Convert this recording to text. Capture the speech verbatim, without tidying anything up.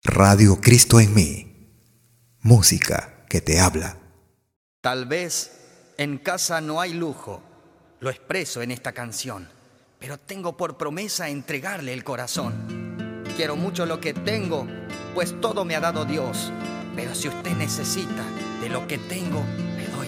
Radio Cristo en mí. Música que te habla. Tal vez en casa no hay lujo, lo expreso en esta canción, pero tengo por promesa entregarle el corazón. Quiero mucho lo que tengo, pues todo me ha dado Dios, pero si usted necesita de lo que tengo, le doy